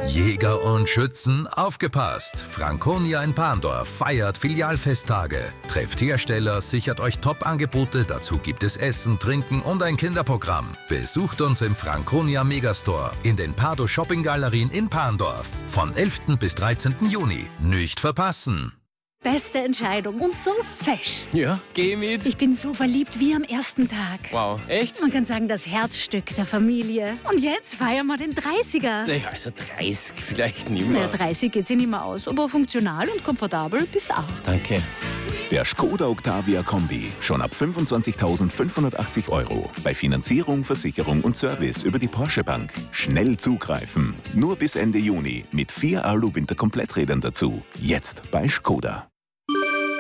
Jäger und Schützen, aufgepasst! Franconia in Parndorf feiert Filialfesttage. Trefft Hersteller, sichert euch Top-Angebote, dazu gibt es Essen, Trinken und ein Kinderprogramm. Besucht uns im Franconia Megastore in den Pardo Shopping Galerien in Parndorf. Von 11. bis 13. Juni. Nicht verpassen! Beste Entscheidung und so fesch. Ja, geh mit. Ich bin so verliebt wie am ersten Tag. Wow, echt? Man kann sagen, das Herzstück der Familie. Und jetzt feiern wir den 30er. Naja, also 30 vielleicht nicht Naja, mehr. 30 geht sich nicht mehr aus, aber funktional und komfortabel bist auch. Danke. Der Skoda Octavia Kombi. Schon ab 25.580 €. Bei Finanzierung, Versicherung und Service über die Porsche Bank. Schnell zugreifen. Nur bis Ende Juni mit 4 Alu-Winter-Kompletträdern dazu. Jetzt bei Skoda.